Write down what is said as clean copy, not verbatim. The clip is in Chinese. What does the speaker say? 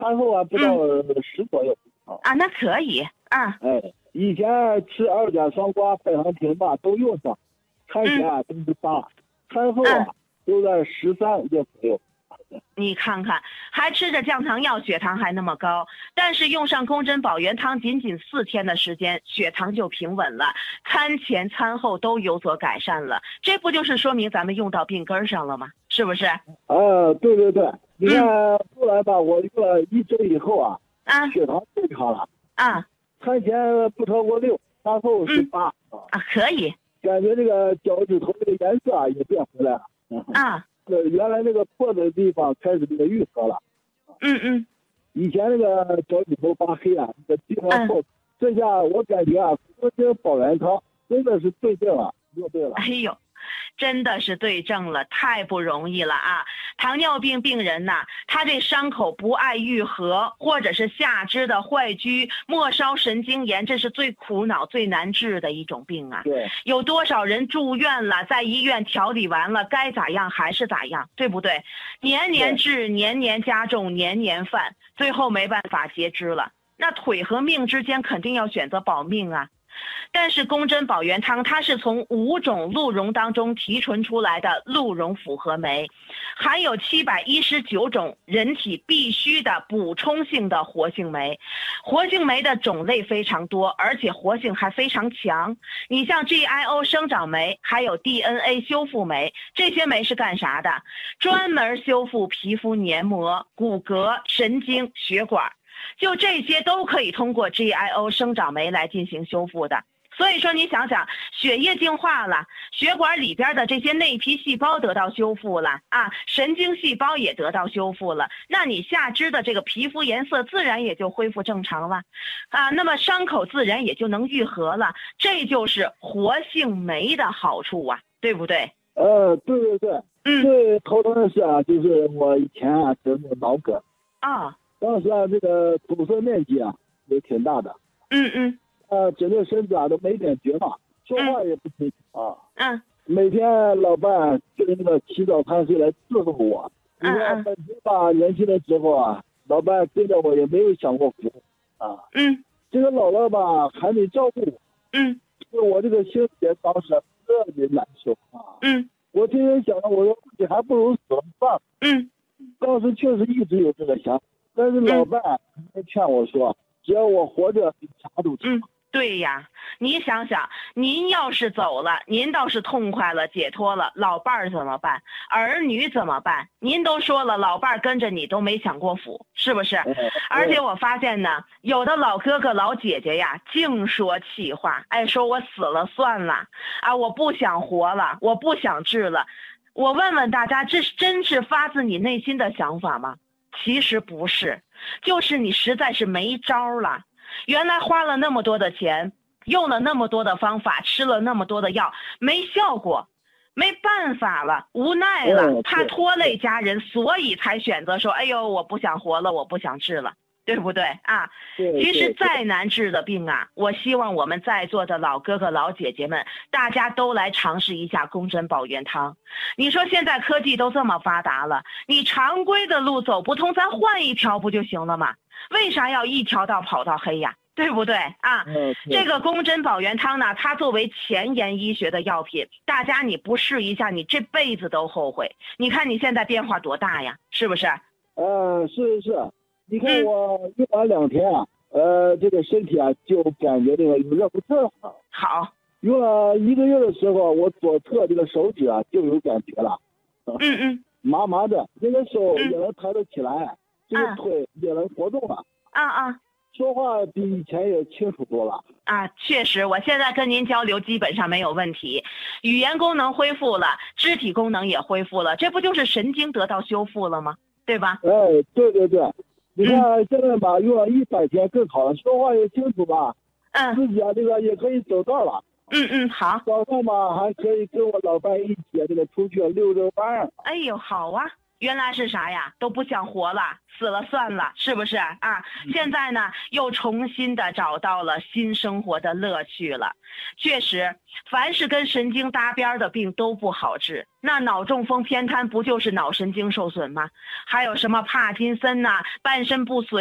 餐后不到10左右。 那可以啊。 以前吃2甲双胍、百行亭吧都用上，餐前都是8，餐后都在13左右。 你看看，还吃着降糖药，血糖还那么高，但是用上宫珍保元汤，仅仅4天的时间，血糖就平稳了，餐前餐后都有所改善了，这不就是说明咱们用到病根上了吗？是不是？ 对对对，你看后来吧，我用了1周以后血糖正常了餐前不超过6，餐后是8 可以。 感觉这个脚趾头这个颜色也变回来了原来那个破的地方开始这个愈合了。以前那个脚趾头发黑这个地方破，这下我感觉宫珍保元汤真的是对症了，用对了。 哎呦，真的是对症了，太不容易了啊！糖尿病病人呐，他这伤口不爱愈合，或者是下肢的坏疽、末梢神经炎，这是最苦恼、最难治的一种病啊。 对， 有多少人住院了，在医院调理完了，该咋样还是咋样，对不对？年年治，年年加重，年年犯，最后没办法截肢了。那腿和命之间肯定要选择保命啊。但是宫珍保元汤它是从5种鹿茸当中提纯出来的鹿茸复合酶，含有719种人体必须的补充性的活性酶，活性酶的种类非常多，而且活性还非常强。你像 GIO 生长酶还有 DNA 修复酶，这些酶是干啥的？专门修复皮肤黏膜、骨骼、神经、血管，就这些都可以通过 GIO 生长酶来进行修复的。所以说你想想，血液净化了，血管里边的这些内皮细胞得到修复了神经细胞也得到修复了，那你下肢的这个皮肤颜色自然也就恢复正常了那么伤口自然也就能愈合了，这就是活性酶的好处对不对？ 对对对，最头疼的是就是我以前得那个脑梗当时这个堵塞面积也挺大的整个身子都没感觉嘛，说话也不清楚每天老伴跟那个起早贪黑来伺候我。你看本身年轻的时候老伴跟着我也没有享过福这个姥姥还得照顾我我这个心里当时特别难受我天天想着，我说你还不如死了算了当时确实一直有这个想法，但是老伴劝我说，只要我活着比啥都强对呀，你想想，您要是走了，您倒是痛快了，解脱了，老伴儿怎么办？儿女怎么办？您都说了，老伴儿跟着你都没享过福，是不是？而且我发现呢，有的老哥哥老姐姐净说气话，说我死了算了我不想活了，我不想治了。我问问大家，这真是发自你内心的想法吗？其实不是，就是你实在是没招了。原来花了那么多的钱，用了那么多的方法，吃了那么多的药，没效果，没办法了，无奈了，怕拖累家人，所以才选择说，哎呦，我不想活了，我不想治了，对不对其实再难治的病我希望我们在座的老哥哥老姐姐们，大家都来尝试一下宫珍保元汤。你说现在科技都这么发达了，你常规的路走不通，咱换一条不就行了吗？为啥要一条道跑到黑呀？对不对这个宫珍保元汤呢，它作为前沿医学的药品，大家你不试一下，你这辈子都后悔。你看你现在变化多大呀，是不是？ 是，你看我用完2天这个身体就感觉这个有热不特好。 用了1个月的时候，我左侧这个手指就有感觉了麻麻的，那个手也能抬得起来这个腿也能活动了说话比以前也清楚多了确实，我现在跟您交流基本上没有问题，语言功能恢复了，肢体功能也恢复了，这不就是神经得到修复了吗？对吧？ 对对对，你看现在用了100天更好了，说话也清楚自己这个也可以走道了好， 早上还可以跟我老伴一起这个出去溜溜弯哎呦，好原来是啥呀？都不想活了，死了算了，是不是啊？现在呢，又重新的找到了新生活的乐趣了。确实，凡是跟神经搭边的病都不好治。那脑中风偏瘫不就是脑神经受损吗？还有什么帕金森呐、半身不遂